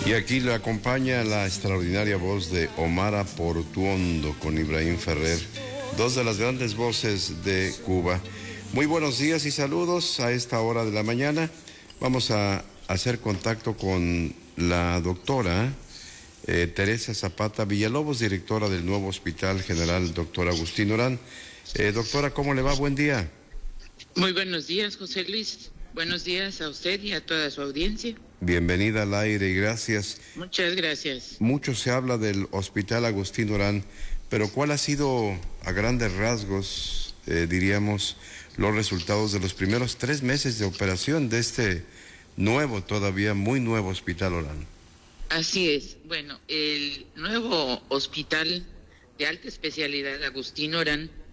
Y aquí le acompaña la extraordinaria voz de Omar Portuondo con Ibrahim Ferrer, dos de las grandes voces de Cuba. Muy buenos días y saludos a esta hora de la mañana. Vamos a hacer contacto con la doctora Teresa Zapata Villalobos, directora del nuevo Hospital General Dr. Agustín Orán. Doctora, ¿cómo le va? Buen día. Muy buenos días, José Luis. Buenos días a usted y a toda su audiencia. Bienvenida al aire y gracias. Muchas gracias. Mucho se habla del Hospital Agustín Orán, pero ¿cuál ha sido, a grandes rasgos, diríamos, los resultados de los primeros 3 meses de operación de este nuevo, todavía muy nuevo Hospital Orán? Así es. Bueno, el nuevo Hospital de Alta Especialidad Agustín Orán